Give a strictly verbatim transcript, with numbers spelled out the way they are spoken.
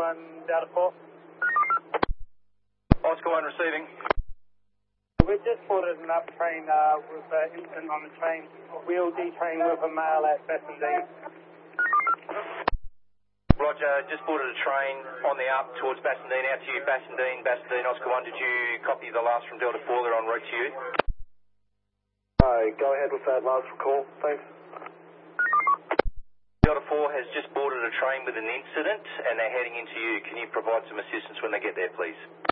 one, Delta four. Oscar one receiving. We've just boarded an up train uh, with an uh, infant on the train. Wheel D train with a male at Bassendean. Roger, just boarded a train on the up towards Bassendean, out to you, Bassendean, Bassendean, Oscar one. Did you copy the last from Delta four? They're en route to you. Alright, go ahead with that last call, thanks. Delta four has just boarded a train with an incident and they're heading into you. Can you provide some assistance when they get there, please?